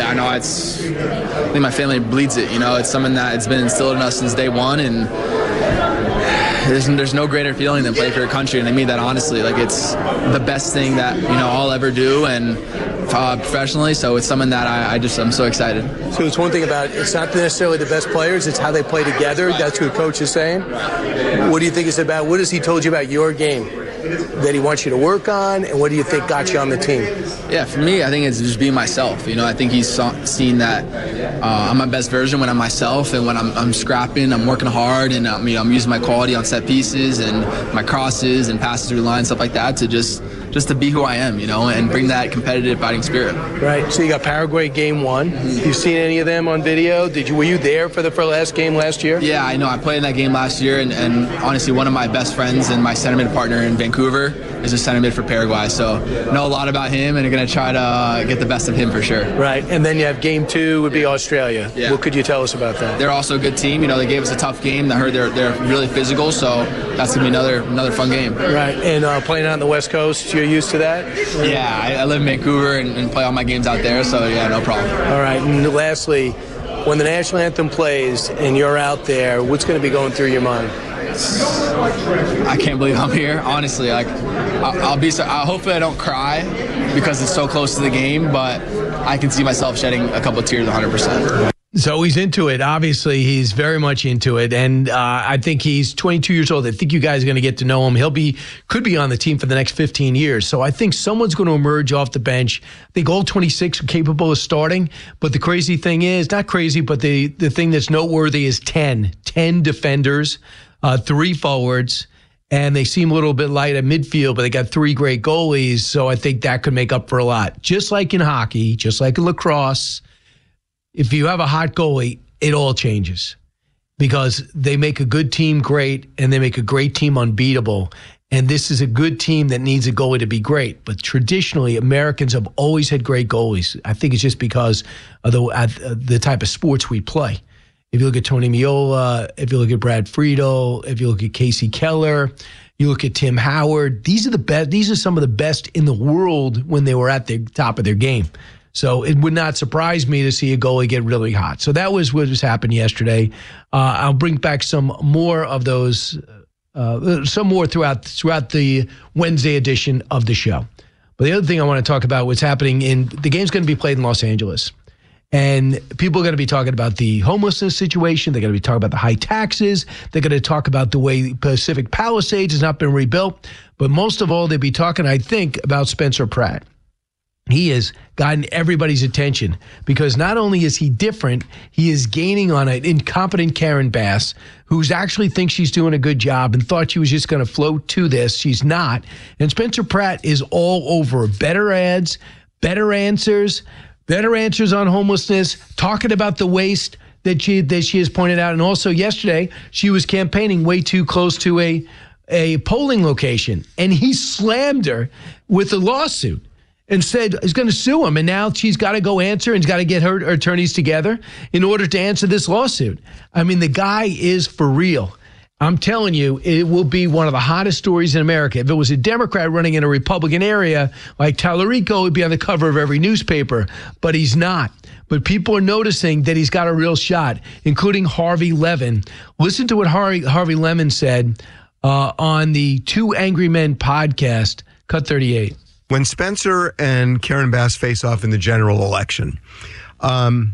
I know I think my family bleeds it. It's something that it's been instilled in us since day one, and there's no greater feeling than play for your country. And I mean that honestly. Like, it's the best thing that I'll ever do, and professionally. So it's something that I'm so excited. So it's one thing about it's not necessarily the best players; it's how they play together. That's what coach is saying. What do you think it's about? What has he told you about your game that he wants you to work on, and what do you think got you on the team? Yeah, for me, I think it's just being myself. I think he's seen that I'm my best version when I'm myself, and when I'm scrapping, I'm working hard, and I'm using my quality on set pieces and my crosses and passes through line, stuff like that, to just to be who I am, and bring that competitive fighting spirit. Right. So you got Paraguay game 1. You've seen any of them on video? Were you there for the last game last year? Yeah, I know. I played in that game last year, and honestly, one of my best friends and my center mid partner in Vancouver is a center mid for Paraguay. So know a lot about him, and are going to try to get the best of him for sure. Right. And then you have game 2 would be Australia. Yeah. What could you tell us about that? They're also a good team. They gave us a tough game. I heard they're really physical, so that's going to be another fun game. Right. And playing out on the West Coast, you're used to that? Yeah, I live in Vancouver and play all my games out there, so yeah, no problem. All right. And lastly, when the national anthem plays and you're out there, what's going to be going through your mind? I can't believe I'm here. Honestly, hopefully I don't cry because it's so close to the game, but I can see myself shedding a couple of tears 100%. So he's into it. Obviously, he's very much into it. And I think he's 22 years old. I think you guys are going to get to know him. Could be on the team for the next 15 years. So I think someone's going to emerge off the bench. I think all 26 are capable of starting. But the crazy thing is, not crazy, but the thing that's noteworthy is 10 defenders, 3 forwards. And they seem a little bit light at midfield, but they got 3 great goalies. So I think that could make up for a lot. Just like in hockey, just like in lacrosse, if you have a hot goalie, it all changes because they make a good team great and they make a great team unbeatable. And this is a good team that needs a goalie to be great. But traditionally, Americans have always had great goalies. I think it's just because of the type of sports we play. If you look at Tony Meola, if you look at Brad Friedel, if you look at Casey Keller, you look at Tim Howard, these are the best. These are some of the best in the world when they were at the top of their game. So it would not surprise me to see a goalie get really hot. So that was what just happened yesterday. I'll bring back some more of those, some more throughout the Wednesday edition of the show. But the other thing I want to talk about, what's happening the game's going to be played in Los Angeles. And people are going to be talking about the homelessness situation. They're going to be talking about the high taxes. They're going to talk about the way Pacific Palisades has not been rebuilt. But most of all, they'll be talking, I think, about Spencer Pratt. He has gotten everybody's attention because not only is he different, he is gaining on an incompetent Karen Bass, who's actually thinks she's doing a good job and thought she was just going to float to this. She's not. And Spencer Pratt is all over better ads, better answers on homelessness, talking about the waste that she has pointed out. And also yesterday, she was campaigning way too close to a polling location. And he slammed her with a lawsuit and said he's going to sue him. And now she's got to go answer and has got to get her attorneys together in order to answer this lawsuit. I mean, the guy is for real. I'm telling you, it will be one of the hottest stories in America. If it was a Democrat running in a Republican area like Tallarico, he'd be on the cover of every newspaper, but he's not. But people are noticing that he's got a real shot, including Harvey Levin. Listen to what Harvey Levin said on the Two Angry Men podcast, Cut 38. When Spencer and Karen Bass face off in the general election, do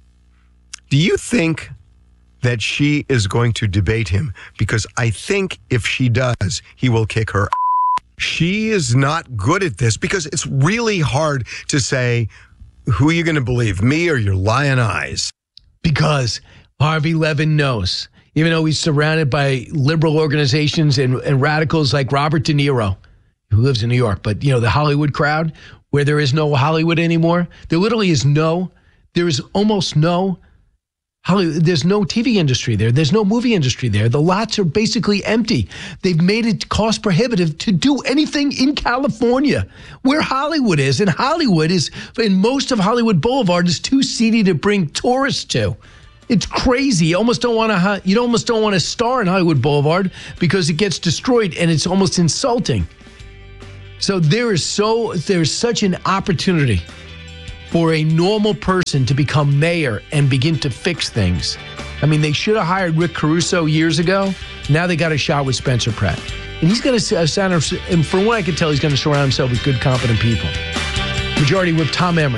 you think that she is going to debate him? Because I think if she does, he will kick her. She is not good at this because it's really hard to say, who are you going to believe, me or your lying eyes? Because Harvey Levin knows, even though he's surrounded by liberal organizations and radicals like Robert De Niro, who lives in New York, but the Hollywood crowd, where there is no Hollywood anymore, there literally is there is almost no Hollywood. There's no TV industry there. There's no movie industry there. The lots are basically empty. They've made it cost prohibitive to do anything in California, where Hollywood is. And Hollywood is, in most of Hollywood Boulevard, is too seedy to bring tourists to. It's crazy. You almost don't want to star in Hollywood Boulevard because it gets destroyed and it's almost insulting. So there's such an opportunity for a normal person to become mayor and begin to fix things. I mean, they should have hired Rick Caruso years ago. Now they got a shot with Spencer Pratt. And he's going to, and from what I can tell, he's going to surround himself with good, competent people. Majority Whip Tom Emmer.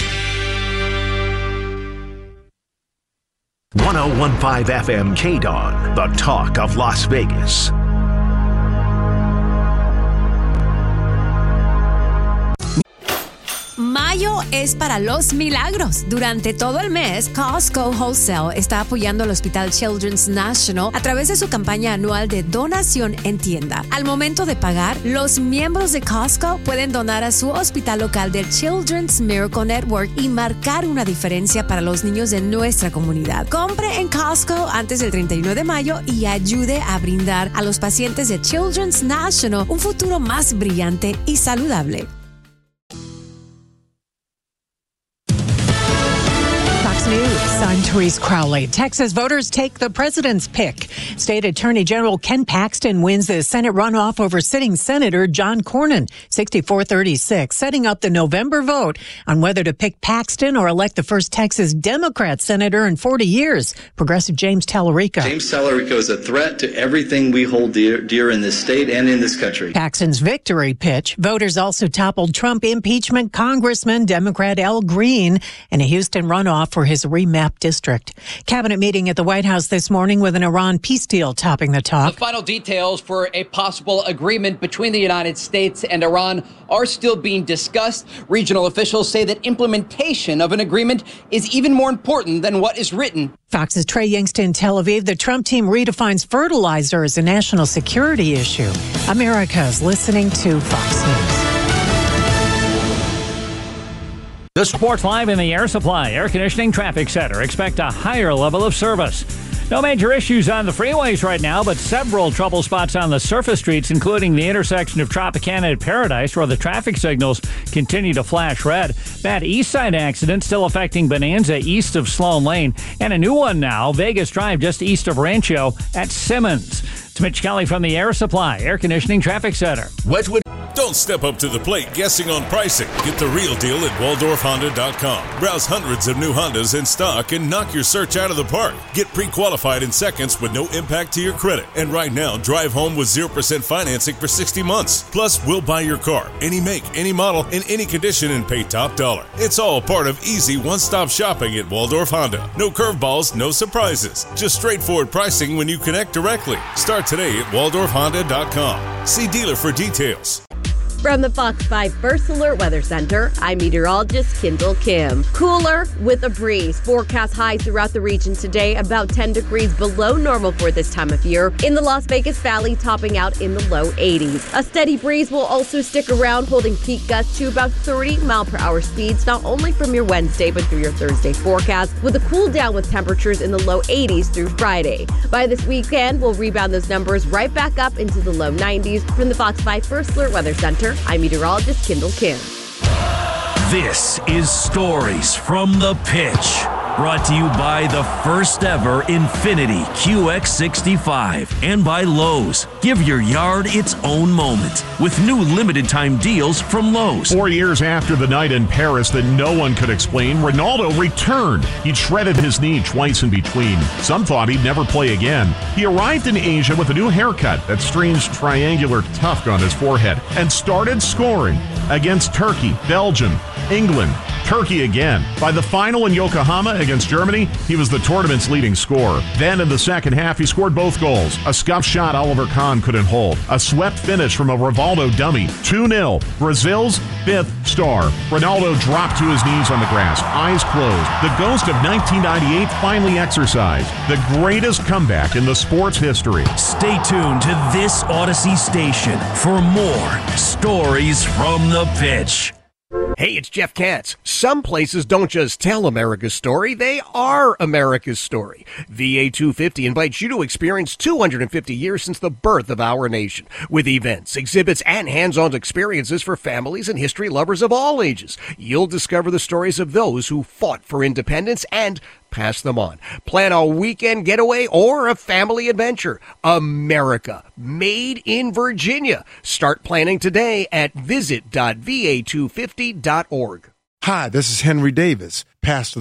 101.5 FM KDON, the talk of Las Vegas. Mayo es para los milagros. Durante todo el mes, Costco Wholesale está apoyando al Hospital Children's National a través de su campaña anual de donación en tienda. Al momento de pagar, los miembros de Costco pueden donar a su hospital local del Children's Miracle Network y marcar una diferencia para los niños de nuestra comunidad. Compre en Costco antes del 31 de mayo y ayude a brindar a los pacientes de Children's National un futuro más brillante y saludable. News. I'm Therese Crowley. Texas voters take the president's pick. State Attorney General Ken Paxton wins the Senate runoff over sitting Senator John Cornyn, 64-36, setting up the November vote on whether to pick Paxton or elect the first Texas Democrat senator in 40 years. Progressive James Tallarico. James Tallarico is a threat to everything we hold dear in this state and in this country. Paxton's victory pitch. Voters also toppled Trump impeachment Congressman Democrat Al Green in a Houston runoff for his remapped district. Cabinet meeting at the White House this morning with an Iran peace deal topping the talk. The final details for a possible agreement between the United States and Iran are still being discussed. Regional officials say that implementation of an agreement is even more important than what is written. Fox's Trey Youngstown in Tel Aviv. The Trump team redefines fertilizer as a national security issue. America's listening to Fox News. The Sports Live in the Air Supply Air Conditioning Traffic Center. Expect a higher level of service. No major issues on the freeways right now, but several trouble spots on the surface streets, including the intersection of Tropicana and Paradise, where the traffic signals continue to flash red. Bad east side accident still affecting Bonanza east of Sloan Lane. And a new one now, Vegas Drive just east of Rancho at Simmons. It's Mitch Kelly from the Air Supply Air Conditioning Traffic Center. Wedgwood. Don't step up to the plate guessing on pricing. Get the real deal at WaldorfHonda.com. Browse hundreds of new Hondas in stock and knock your search out of the park. Get pre-qualified in seconds with no impact to your credit. And right now, drive home with 0% financing for 60 months. Plus, we'll buy your car, any make, any model, in any condition, and pay top dollar. It's all part of easy one-stop shopping at Waldorf Honda. No curveballs, no surprises. Just straightforward pricing when you connect directly. Start today at WaldorfHonda.com. See dealer for details. From the Fox 5 First Alert Weather Center, I'm meteorologist Kendall Kim. Cooler with a breeze. Forecast highs throughout the region today, about 10 degrees below normal for this time of year. In the Las Vegas Valley, topping out in the low 80s. A steady breeze will also stick around, holding peak gusts to about 30-mile-per-hour speeds, not only from your Wednesday, but through your Thursday forecast, with a cool down with temperatures in the low 80s through Friday. By this weekend, we'll rebound those numbers right back up into the low 90s. From the Fox 5 First Alert Weather Center, I'm meteorologist Kendall Kim. This is Stories from the Pitch. Brought to you by the first ever Infiniti QX65 and by Lowe's. Give your yard its own moment with new limited time deals from Lowe's. 4 years after the night in Paris that no one could explain, Ronaldo returned. He'd shredded his knee twice in between. Some thought he'd never play again. He arrived in Asia with a new haircut, that strange triangular tuft on his forehead, and started scoring against Turkey, Belgium, England, Turkey again. By the final in Yokohama against Germany, he was the tournament's leading scorer. Then in the second half, he scored both goals. A scuff shot Oliver Kahn couldn't hold. A swept finish from a Rivaldo dummy. 2-0. Brazil's fifth star. Ronaldo dropped to his knees on the grass, eyes closed. The ghost of 1998 finally exorcised. The greatest comeback in the sport's history. Stay tuned to this Odyssey station for more Stories from the Pitch. Hey, it's Jeff Katz. Some places don't just tell America's story, they are America's story. VA 250 invites you to experience 250 years since the birth of our nation, with events, exhibits, and hands-on experiences for families and history lovers of all ages. You'll discover the stories of those who fought for independence and pass them on. Plan a weekend getaway or a family adventure. America, made in Virginia. Start planning today at visit.va250.org. Hi, this is Henry Davis, pastor